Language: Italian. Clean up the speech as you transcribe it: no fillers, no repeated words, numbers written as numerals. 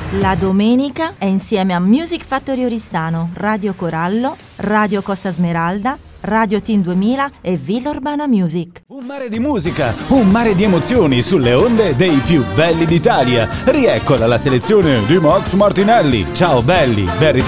La domenica è insieme a Music Factory Oristano, Radio Corallo, Radio Costa Smeralda, Radio Team 2000 e Villa Urbana Music. Un mare di musica, un mare di emozioni sulle onde dei più belli d'Italia. Rieccola la selezione di Max Martinelli. Ciao belli, ben ritrovati.